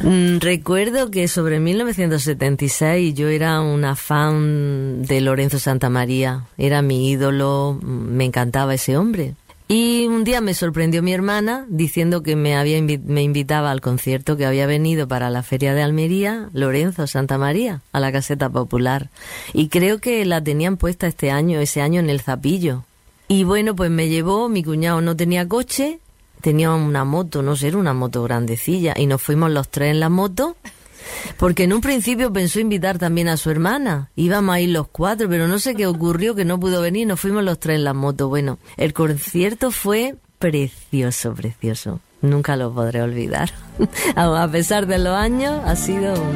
Recuerdo que sobre 1976 yo era una fan de Lorenzo Santamaría. Era mi ídolo, me encantaba ese hombre. Y un día me sorprendió mi hermana diciendo que me invitaba al concierto que había venido para la Feria de Almería, Lorenzo Santamaría, a la Caseta Popular. Y creo que la tenían puesta ese año en el Zapillo. Y bueno, pues me llevó, mi cuñado no tenía coche, tenía una moto, no sé, era una moto grandecilla, y nos fuimos los tres en la moto, porque en un principio pensó invitar también a su hermana. Íbamos a ir los cuatro, pero no sé qué ocurrió, que no pudo venir, nos fuimos los tres en la moto. Bueno, el concierto fue precioso, precioso. Nunca lo podré olvidar. A pesar de los años, ha sido